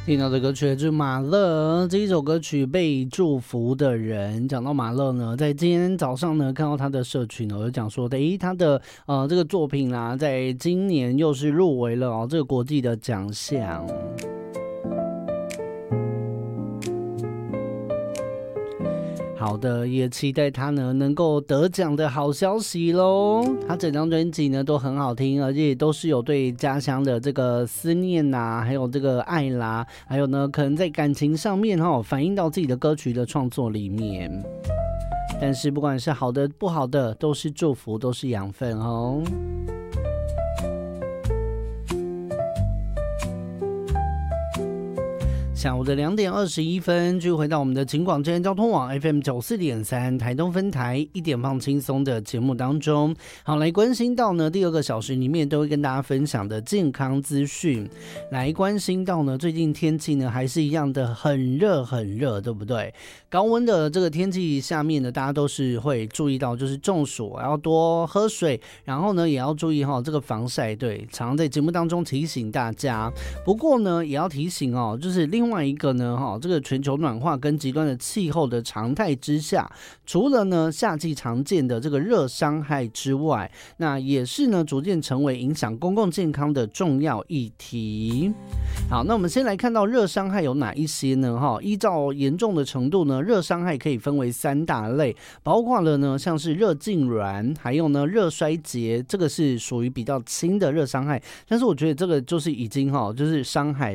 听到的歌曲就是马勒，这一首歌曲《被祝福的人》。讲到马勒呢，在今天早上呢，看到他的社群呢，有讲说的，他的这个作品啊，在今年又是入围了这个国际的奖项。好的，也期待他呢能够得奖的好消息咯。他整张专辑呢都很好听，而且都是有对家乡的这个思念啦，还有这个爱啦，还有呢可能在感情上面反映到自己的歌曲的创作里面。但是不管是好的不好的，都是祝福，都是养分哦。下午的2点21分，继续回到我们的警广之声交通网 FM 94.3台东分台，1点放轻松的节目当中，好，来关心到呢第2个小时里面都会跟大家分享的健康资讯，来关心到呢最近天气呢还是一样的很热很热，对不对？高温的这个天气下面呢，大家都是会注意到就是中暑，要多喝水，然后呢也要注意这个防晒，对，常在节目当中提醒大家。不过呢也要提醒就是另外一个呢这个全球暖化跟极端的气候的常态之下，除了呢夏季常见的这个热伤害之外，那也是呢逐渐成为影响公共健康的重要议题。好，那我们先来看到热伤害有哪一些呢？依照严重的程度呢，热伤害可以分为3大类，包括了呢像是热痉挛，还有呢热衰竭，这个是属于比较轻的热伤害，但是我觉得这个就是已经就是伤害